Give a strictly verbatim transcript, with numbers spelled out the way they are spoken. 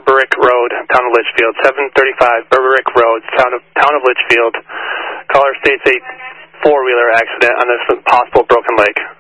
Berberick Road, Town of Litchfield. seven thirty-five Berberick Road, Town of, Town of Litchfield. Caller states a four-wheeler accident on this possible broken leg.